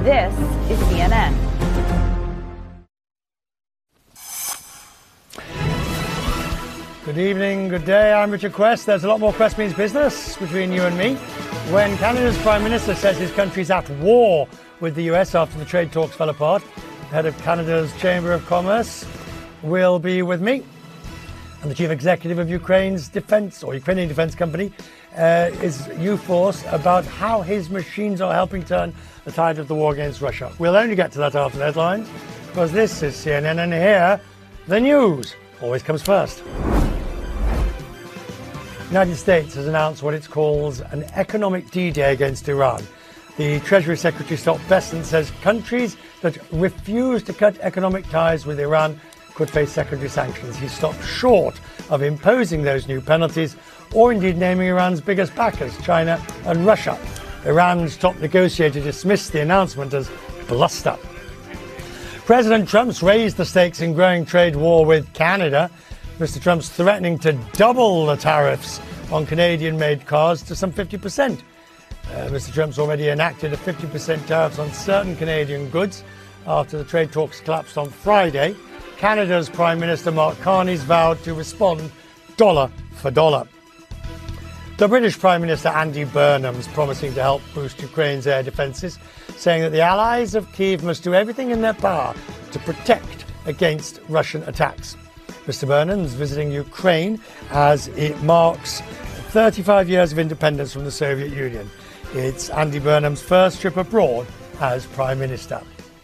This is CNN. Good evening, good day. I'm Richard Quest. There's a lot more Quest Means Business between you and me. When Canada's Prime Minister says his country's at war with the US after the trade talks fell apart, the head of Canada's Chamber of Commerce will be with me. And the chief executive of Ukraine's Ukrainian defense company is U-Force, about how his machines are helping turn the tide of the war against Russia. We'll only get to that after the headlines, because this is CNN, and here, the news always comes first. The United States has announced what it calls an economic D-Day against Iran. The Treasury Secretary Scott Bessent says countries that refuse to cut economic ties with Iran could face secondary sanctions. He stopped short of imposing those new penalties or indeed naming Iran's biggest backers, China and Russia. Iran's top negotiator dismissed the announcement as bluster. President Trump's raised the stakes in growing trade war with Canada. Mr. Trump's threatening to double the tariffs on Canadian-made cars to some 50%. Mr. Trump's already enacted a 50% tariffs on certain Canadian goods after the trade talks collapsed on Friday. Canada's Prime Minister Mark Carney's vowed to respond dollar for dollar. The British Prime Minister Andy Burnham's promising to help boost Ukraine's air defences, saying that the allies of Kyiv must do everything in their power to protect against Russian attacks. Mr. Burnham's visiting Ukraine as it marks 35 years of independence from the Soviet Union. It's Andy Burnham's first trip abroad as Prime Minister.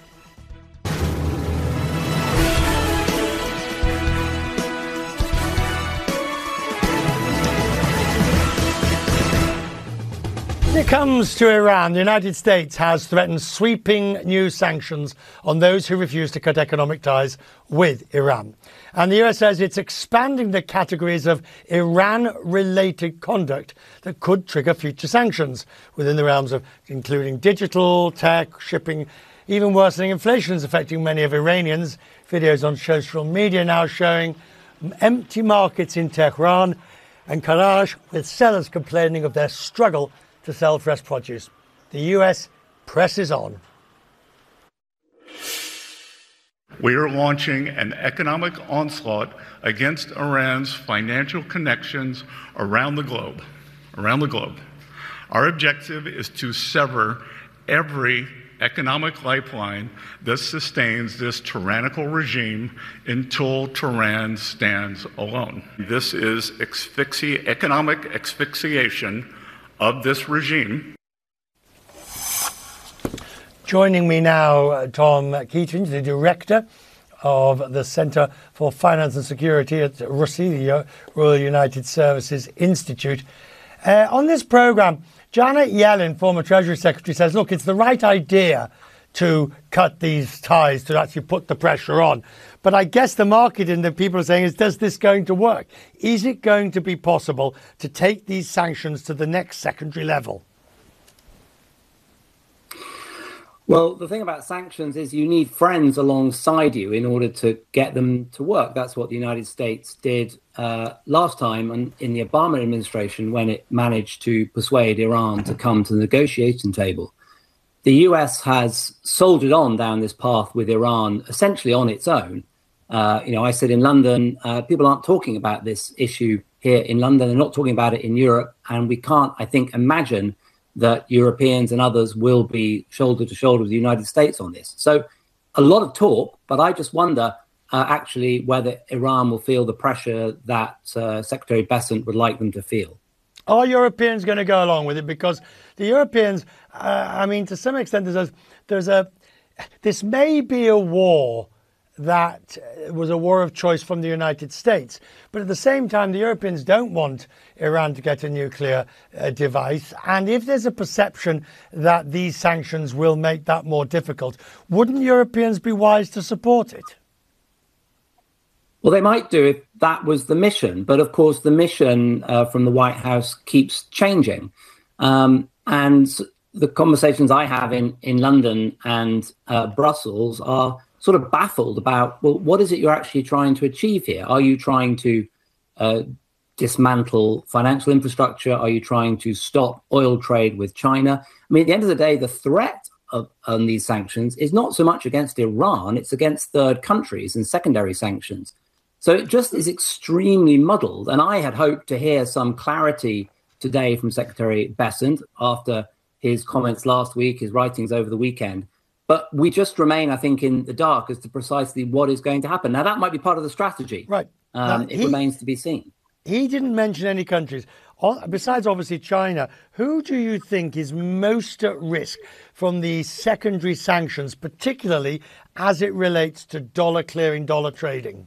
When it comes to Iran, the United States has threatened sweeping new sanctions on those who refuse to cut economic ties with Iran. And the US says it's expanding the categories of Iran-related conduct that could trigger future sanctions within the realms of including digital, tech, shipping. Even worsening inflation is affecting many of Iranians. Videos on social media now showing empty markets in Tehran and Karaj, with sellers complaining of their struggle to sell fresh produce. The US presses on. We are launching an economic onslaught against Iran's financial connections around the globe. Our objective is to sever every economic lifeline that sustains this tyrannical regime until Tehran stands alone. This is economic asphyxiation of this regime. Joining me now, Tom Keating, the director of the Centre for Finance and Security at RUSI, the Royal United Services Institute. On this programme, Janet Yellen, former Treasury Secretary, says, look, it's the right idea to cut these ties, to actually put the pressure on. But I guess the market and the people are saying is, does this going to work? Is it going to be possible to take these sanctions to the next secondary level? Well, the thing about sanctions is you need friends alongside you in order to get them to work. That's what the United States did last time in the Obama administration when it managed to persuade Iran to come to the negotiation table. The US has soldiered on down this path with Iran essentially on its own. I said in London, people aren't talking about this issue here in London. They're not talking about it in Europe. And we can't, I think, imagine that Europeans and others will be shoulder to shoulder with the United States on this. So a lot of talk, but I just wonder actually whether Iran will feel the pressure that Secretary Bessent would like them to feel. Are Europeans going to go along with it? Because the Europeans, to some extent, this may be a war that was a war of choice from the United States. But at the same time, the Europeans don't want Iran to get a nuclear device. And if there's a perception that these sanctions will make that more difficult, wouldn't Europeans be wise to support it? Well, they might do if that was the mission. But of course, the mission from the White House keeps changing. And the conversations I have in London and Brussels are sort of baffled about, well, what is it you're actually trying to achieve here? Are you trying to dismantle financial infrastructure? Are you trying to stop oil trade with China? I mean, at the end of the day, the threat on these sanctions is not so much against Iran, it's against third countries and secondary sanctions. So it just is extremely muddled. And I had hoped to hear some clarity today from Secretary Bessent after his comments last week, his writings over the weekend. But we just remain, I think, in the dark as to precisely what is going to happen. Now, that might be part of the strategy. Right. It remains to be seen. He didn't mention any countries. Besides, obviously, China, who do you think is most at risk from the secondary sanctions, particularly as it relates to dollar clearing, dollar trading?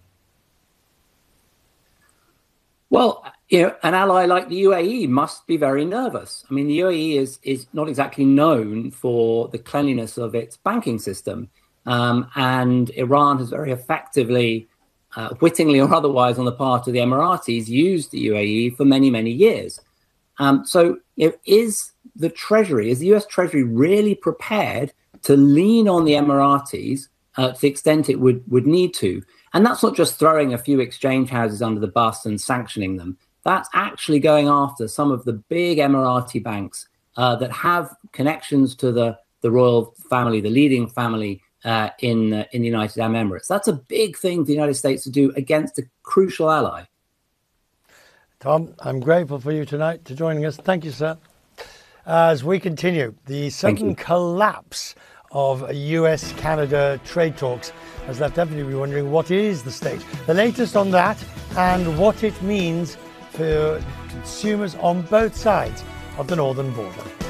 Well, you know, an ally like the UAE must be very nervous. I mean, the UAE is not exactly known for the cleanliness of its banking system. And Iran has very effectively, wittingly or otherwise on the part of the Emiratis, used the UAE for many, many years. So you know, is the US Treasury really prepared to lean on the Emiratis to the extent it would need to? And that's not just throwing a few exchange houses under the bus and sanctioning them. That's actually going after some of the big Emirati banks that have connections to the royal family, the leading family in the United Arab Emirates. That's a big thing for the United States to do against a crucial ally. Tom, I'm grateful for you tonight for joining us. Thank you, sir. As we continue, the sudden collapse of US-Canada trade talks has left everybody wondering what is the state. The latest on that and what it means for consumers on both sides of the northern border.